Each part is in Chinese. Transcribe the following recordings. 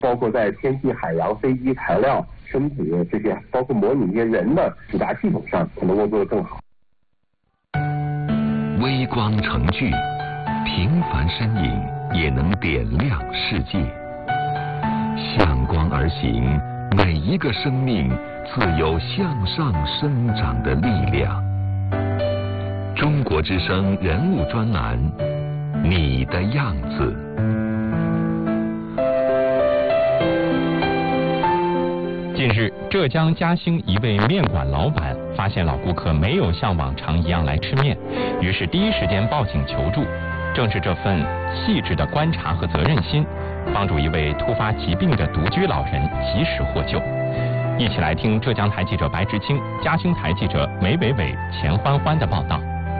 包括在天气、海洋、飞机、材料、身体这些，包括模拟一些人的复杂系统上，可能会做得更好。 微光成炬，平凡身影也能点亮世界。向光而行，每一个生命自有向上生长的力量。中国之声人物专栏，你的样子。 近日，浙江嘉兴一位面馆老板发现老顾客没有像往常一样来吃面，于是第一时间报警求助。正是这份细致的观察和责任心，帮助一位突发疾病的独居老人及时获救。一起来听浙江台记者白直清、嘉兴台记者梅伟伟、钱欢欢的报道。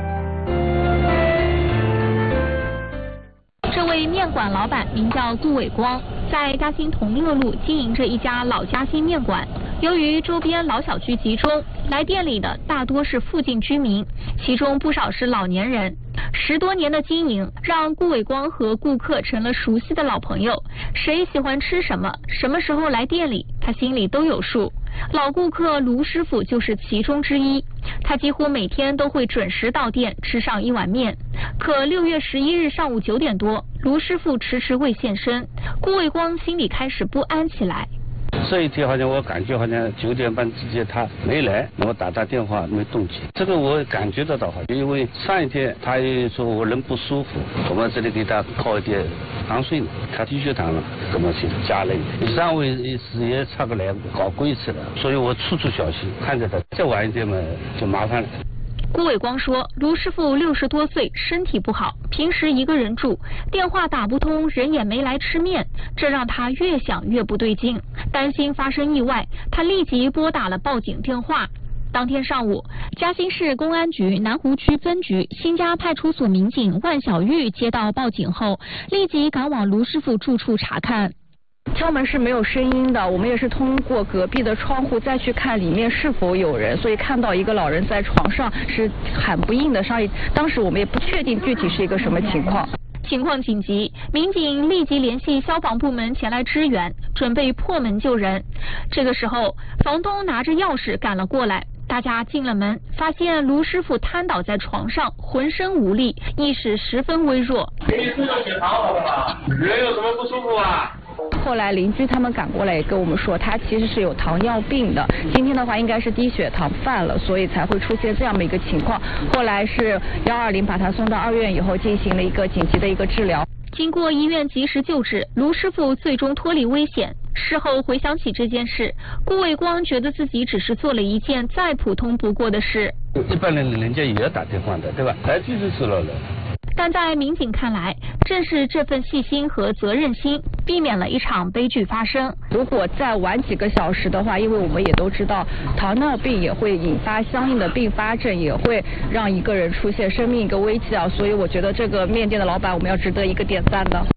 这位面馆老板名叫顾伟光，在嘉兴同乐路经营着一家老嘉兴面馆。由于周边老小区集中，来店里的大多是附近居民，其中不少是老年人。10多年的经营，让顾伟光和顾客成了熟悉的老朋友。谁喜欢吃什么，什么时候来店里，他心里都有数。老顾客卢师傅就是其中之一，他几乎每天都会准时到店吃上一碗面。可6月11日上午9点多，卢师傅迟迟未现身，顾伟光心里开始不安起来。 这一天好像我感觉好像9点半之前他没来，我打电话没动静，这个我感觉得到，因为上一天他也说我人不舒服，我们这里给他靠一点糖水，他低血糖了，怎么去加了？3位是也差不来搞过一次了，所以我处处小心，看着他，再晚一点嘛就麻烦了。 顾伟光说，卢师傅60多岁，身体不好，平时一个人住，电话打不通，人也没来吃面，这让他越想越不对劲，担心发生意外，他立即拨打了报警电话。当天上午，嘉兴市公安局南湖区分局新家派出所民警万小玉接到报警后，立即赶往卢师傅住处查看。 敲门是没有声音的，我们也是通过隔壁的窗户再去看里面是否有人，所以看到一个老人在床上是喊不应的声音，当时我们也不确定具体是一个什么情况。 情况紧急，民警立即联系消防部门前来支援，准备破门救人。这个时候，房东拿着钥匙赶了过来，大家进了门，发现卢师傅瘫倒在床上，浑身无力，意识十分微弱。 给你送到血糖好不好？人有什么不舒服啊？ 后来邻居他们赶过来也跟我们说，他其实是有糖尿病的，今天的话应该是低血糖犯了，所以才会出现这样的一个情况。后来是120把他送到2院以后进行了一个紧急的一个治疗。 经过医院及时救治，卢师傅最终脱离危险。事后回想起这件事，顾伟光觉得自己只是做了一件再普通不过的事。 一般人家也要打电话的，对吧？来就是死了。 但在民警看来，正是这份细心和责任心，避免了一场悲剧发生。 如果再晚几个小时的话，因为我们也都知道，糖尿病也会引发相应的并发症，也会让一个人出现生命一个危机啊。所以我觉得这个面店的老板，我们要值得一个点赞的。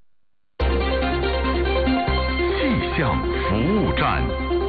气象服务站，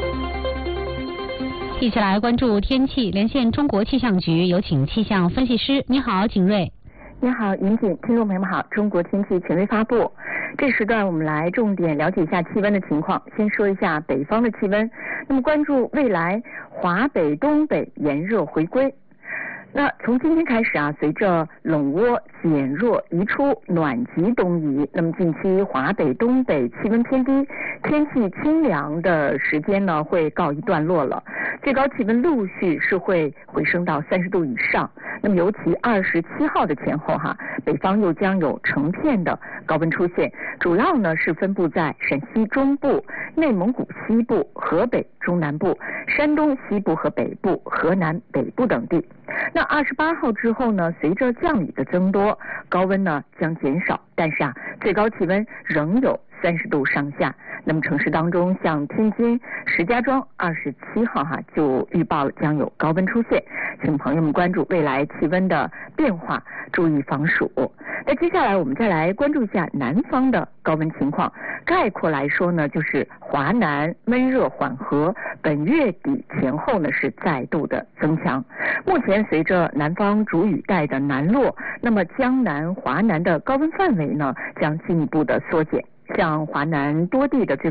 一起来关注天气，连线中国气象局，有请气象分析师。你好，景瑞。 你好，尹景，听众朋友们好，中国天气权威发布。这时段我们来重点了解一下气温的情况。先说一下北方的气温，那么关注未来华北、东北炎热回归。那从今天开始啊，随着冷涡减弱移出，暖极东移，那么近期华北、东北气温偏低，天气清凉的时间呢会告一段落了，最高气温陆续是会回升到30度以上。那么尤其27号的前后北方又将有成片的高温出现，主要呢是分布在陕西中部、内蒙古西部、河北中南部、山东西部和北部、河南北部等地。那28号之后呢，随着降雨的增多，高温呢将减少，但是最高气温仍有30度上下。那么城市当中，像天津、石家庄27号就预报将有高温出现，请朋友们关注未来气温的变化，注意防暑。那接下来我们再来关注一下南方的高温情况。概括来说呢，就是华南闷热缓和，本月底前后呢是再度的增强。目前随着南方主雨带的南落，那么江南、华南的高温范围呢将进一步的缩减。 像华南多地的最